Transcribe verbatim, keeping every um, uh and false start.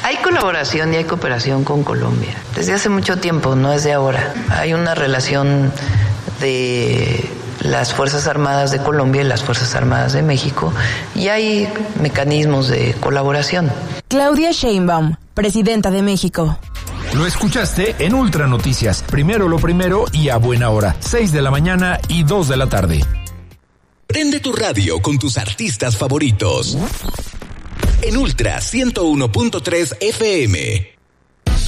Hay colaboración y hay cooperación con Colombia. Desde hace mucho tiempo, no es de ahora. Hay una relación de las Fuerzas Armadas de Colombia y las Fuerzas Armadas de México, y hay mecanismos de colaboración. Claudia Sheinbaum, presidenta de México. Lo escuchaste en Ultra Noticias. Primero lo primero y a buena hora. seis de la mañana y dos de la tarde. Prende tu radio con tus artistas favoritos. En Ultra ciento uno punto tres F M.